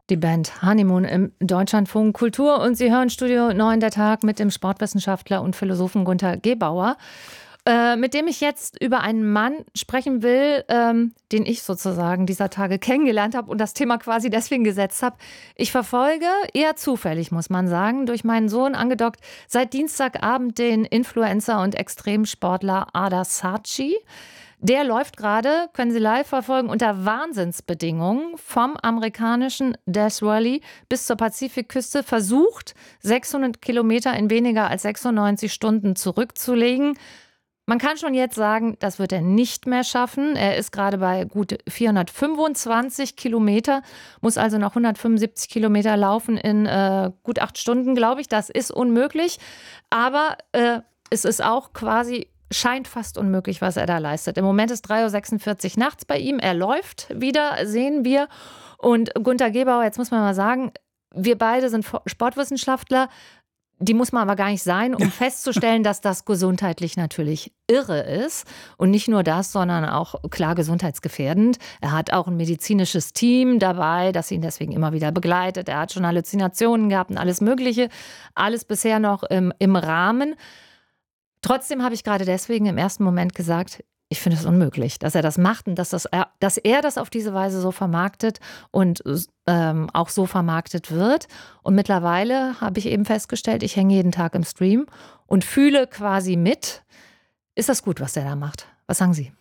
Die Band Honeymoon im Deutschlandfunk Kultur und Sie hören Studio 9 der Tag mit dem Sportwissenschaftler und Philosophen Günter Gebauer, mit dem ich jetzt über einen Mann sprechen will, den ich sozusagen dieser Tage kennengelernt habe und das Thema quasi deswegen gesetzt habe. Ich verfolge, eher zufällig muss man sagen, durch meinen Sohn angedockt, seit Dienstagabend den Influencer und Extremsportler Ada Saatchi. Der läuft gerade, können Sie live verfolgen, unter Wahnsinnsbedingungen vom amerikanischen Death Valley bis zur Pazifikküste, versucht 600 Kilometer in weniger als 96 Stunden zurückzulegen. Man kann schon jetzt sagen, das wird er nicht mehr schaffen. Er ist gerade bei gut 425 Kilometer, muss also noch 175 Kilometer laufen in gut 8 Stunden, glaube ich. Das ist unmöglich, aber es ist auch quasi scheint fast unmöglich, was er da leistet. Im Moment ist 3:46 Uhr nachts bei ihm. Er läuft wieder, sehen wir. Und Günter Gebauer, jetzt muss man mal sagen, wir beide sind Sportwissenschaftler. Die muss man aber gar nicht sein, um festzustellen, dass das gesundheitlich natürlich irre ist. Und nicht nur das, sondern auch klar gesundheitsgefährdend. Er hat auch ein medizinisches Team dabei, das ihn deswegen immer wieder begleitet. Er hat schon Halluzinationen gehabt und alles Mögliche. Alles bisher noch im Rahmen. Trotzdem habe ich gerade deswegen im ersten Moment gesagt, ich finde es unmöglich, dass er das macht und dass er das auf diese Weise so vermarktet und auch so vermarktet wird. Und mittlerweile habe ich eben festgestellt, ich hänge jeden Tag im Stream und fühle quasi mit. Ist das gut, was er da macht? Was sagen Sie?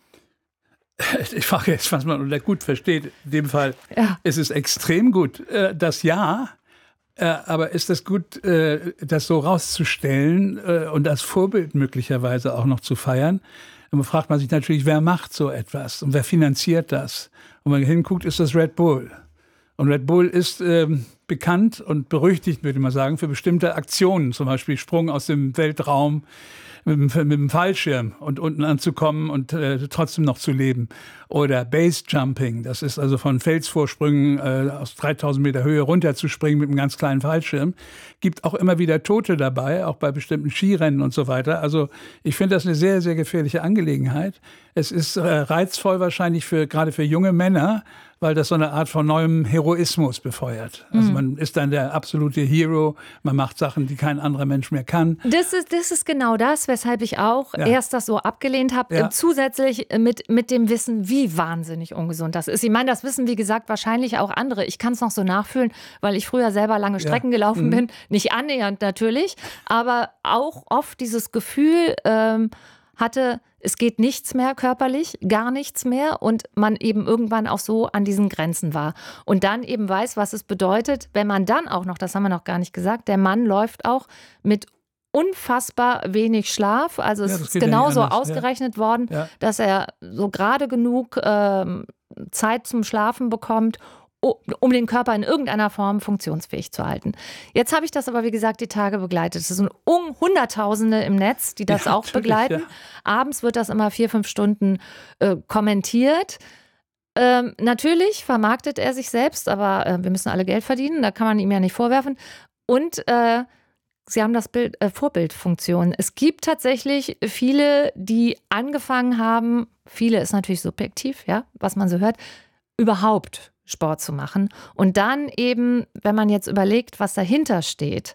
Ich frage jetzt, was man unter gut versteht. In dem Fall ist es extrem gut. Das ja. Aber ist das gut, das so rauszustellen und als Vorbild möglicherweise auch noch zu feiern? Dann fragt man sich natürlich, wer macht so etwas und wer finanziert das? Und wenn man hinguckt, ist das Red Bull. Und Red Bull ist bekannt und berüchtigt, würde man sagen, für bestimmte Aktionen, zum Beispiel Sprung aus dem Weltraum mit dem Fallschirm und unten anzukommen und trotzdem noch zu leben. Oder Base-Jumping, das ist also von Felsvorsprüngen aus 3000 Meter Höhe runterzuspringen mit einem ganz kleinen Fallschirm. Gibt auch immer wieder Tote dabei, auch bei bestimmten Skirennen und so weiter. Also ich finde das eine sehr, sehr gefährliche Angelegenheit. Es ist reizvoll wahrscheinlich gerade für junge Männer, weil das so eine Art von neuem Heroismus befeuert. Also man ist dann der absolute Hero, man macht Sachen, die kein anderer Mensch mehr kann. Das ist genau das, weshalb ich auch erst das so abgelehnt habe, zusätzlich mit dem Wissen, wie wahnsinnig ungesund das ist. Ich meine, das wissen, wie gesagt, wahrscheinlich auch andere. Ich kann es noch so nachfühlen, weil ich früher selber lange Strecken gelaufen bin. Nicht annähernd natürlich, aber auch oft dieses Gefühl hatte, es geht nichts mehr körperlich, gar nichts mehr und man eben irgendwann auch so an diesen Grenzen war. Und dann eben weiß, was es bedeutet, wenn man dann auch noch, das haben wir noch gar nicht gesagt, der Mann läuft auch mit unfassbar wenig Schlaf. Also es ist genauso ausgerechnet worden, dass er so gerade genug Zeit zum Schlafen bekommt, um den Körper in irgendeiner Form funktionsfähig zu halten. Jetzt habe ich das aber, wie gesagt, die Tage begleitet. Es sind Hunderttausende im Netz, die das auch begleiten. Ja. Abends wird das immer 4-5 Stunden kommentiert. Natürlich vermarktet er sich selbst, aber wir müssen alle Geld verdienen, da kann man ihm ja nicht vorwerfen. Und Sie haben das Bild, Vorbildfunktion. Es gibt tatsächlich viele, die angefangen haben, viele ist natürlich subjektiv, ja, was man so hört, überhaupt Sport zu machen. Und dann eben, wenn man jetzt überlegt, was dahinter steht,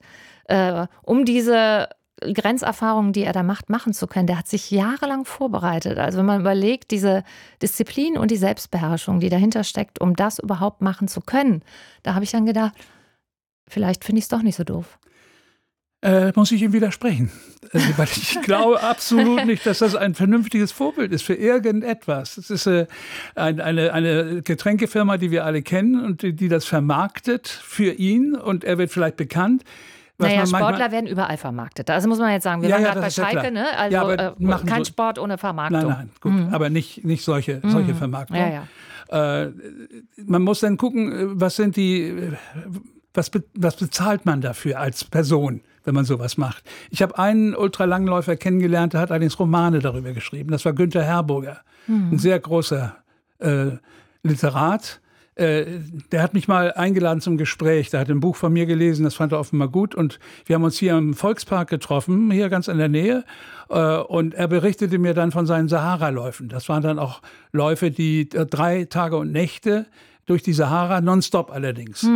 um diese Grenzerfahrungen, die er da macht, machen zu können, der hat sich jahrelang vorbereitet. Also wenn man überlegt, diese Disziplin und die Selbstbeherrschung, die dahinter steckt, um das überhaupt machen zu können, da habe ich dann gedacht, vielleicht finde ich es doch nicht so doof. Muss ich ihm widersprechen. Weil ich glaube absolut nicht, dass das ein vernünftiges Vorbild ist für irgendetwas. Es ist eine Getränkefirma, die wir alle kennen und die das vermarktet für ihn und er wird vielleicht bekannt. Sportler werden überall vermarktet. Also muss man jetzt sagen, wir waren gerade bei Schalke, ne? Also kein Sport ohne Vermarktung. Nein, gut, aber nicht solche Vermarktung. Man muss dann gucken, was bezahlt man dafür als Person, wenn man sowas macht. Ich habe einen Ultralangläufer kennengelernt, der hat allerdings Romane darüber geschrieben. Das war Günther Herboger, ein sehr großer Literat. Der hat mich mal eingeladen zum Gespräch. Der hat ein Buch von mir gelesen, das fand er offenbar gut. Und wir haben uns hier im Volkspark getroffen, hier ganz in der Nähe. Und er berichtete mir dann von seinen Sahara-Läufen. Das waren dann auch Läufe, die 3 Tage und Nächte durch die Sahara, nonstop allerdings.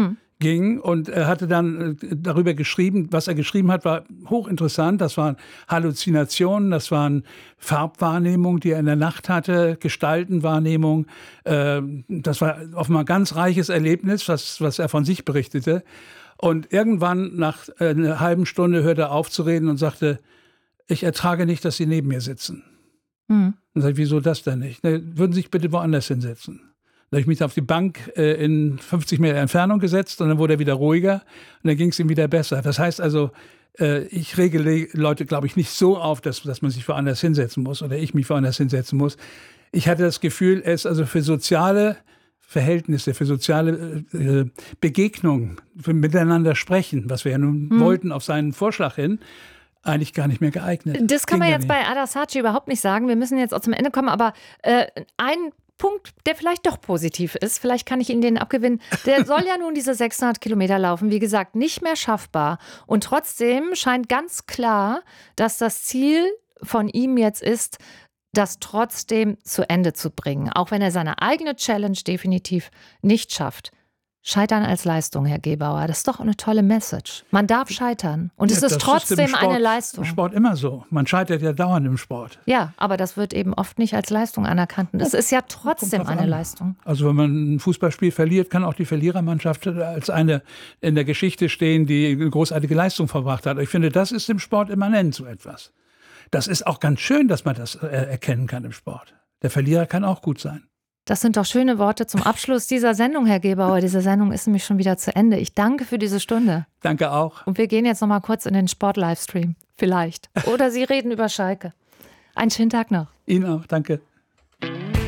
ging und er hatte dann darüber geschrieben, was er geschrieben hat, war hochinteressant. Das waren Halluzinationen, das waren Farbwahrnehmungen, die er in der Nacht hatte, Gestaltenwahrnehmung. Das war offenbar ein ganz reiches Erlebnis, was er von sich berichtete. Und irgendwann nach einer halben Stunde hörte er auf zu reden und sagte, ich ertrage nicht, dass Sie neben mir sitzen. Dann sage ich, wieso das denn nicht? Würden Sie sich bitte woanders hinsetzen? Da habe ich mich auf die Bank in 50 Meter Entfernung gesetzt und dann wurde er wieder ruhiger und dann ging es ihm wieder besser. Das heißt also, ich regle Leute, glaube ich, nicht so auf, dass man sich woanders hinsetzen muss oder ich mich woanders hinsetzen muss. Ich hatte das Gefühl, er ist also für soziale Verhältnisse, für soziale Begegnungen, für miteinander sprechen, was wir ja nun wollten auf seinen Vorschlag hin, eigentlich gar nicht mehr geeignet. Das kann man jetzt bei Ada Saatchi überhaupt nicht sagen. Wir müssen jetzt auch zum Ende kommen, aber ein Punkt, der vielleicht doch positiv ist, vielleicht kann ich Ihnen den abgewinnen, der soll ja nun diese 600 Kilometer laufen, wie gesagt, nicht mehr schaffbar. Und trotzdem scheint ganz klar, dass das Ziel von ihm jetzt ist, das trotzdem zu Ende zu bringen, auch wenn er seine eigene Challenge definitiv nicht schafft. Scheitern als Leistung, Herr Gebauer, das ist doch eine tolle Message. Man darf scheitern und es ist trotzdem eine Leistung. Im Sport immer so. Man scheitert ja dauernd im Sport. Ja, aber das wird eben oft nicht als Leistung anerkannt. Das ist ja trotzdem eine Leistung. Also wenn man ein Fußballspiel verliert, kann auch die Verlierermannschaft als eine in der Geschichte stehen, die eine großartige Leistung verbracht hat. Ich finde, das ist im Sport immanent so etwas. Das ist auch ganz schön, dass man das erkennen kann im Sport. Der Verlierer kann auch gut sein. Das sind doch schöne Worte zum Abschluss dieser Sendung, Herr Gebauer. Diese Sendung ist nämlich schon wieder zu Ende. Ich danke für diese Stunde. Danke auch. Und wir gehen jetzt noch mal kurz in den Sport-Livestream. Vielleicht. Oder Sie reden über Schalke. Einen schönen Tag noch. Ihnen auch. Danke.